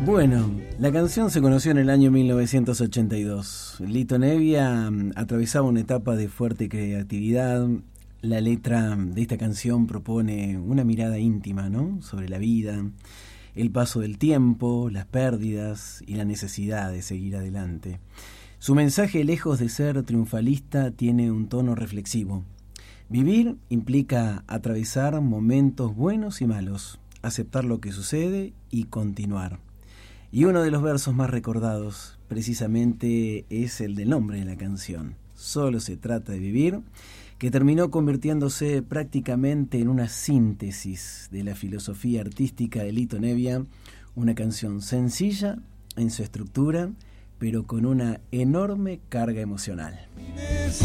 Bueno, la canción se conoció en el año 1982. Lito Nebbia atravesaba una etapa de fuerte creatividad. La letra de esta canción propone una mirada íntima, ¿no?, sobre la vida, el paso del tiempo, las pérdidas y la necesidad de seguir adelante. Su mensaje, lejos de ser triunfalista, tiene un tono reflexivo. Vivir implica atravesar momentos buenos y malos, aceptar lo que sucede y continuar. Y uno de los versos más recordados precisamente es el del nombre de la canción, Solo se trata de vivir, que terminó convirtiéndose prácticamente en una síntesis de la filosofía artística de Lito Nebbia, una canción sencilla en su estructura, pero con una enorme carga emocional.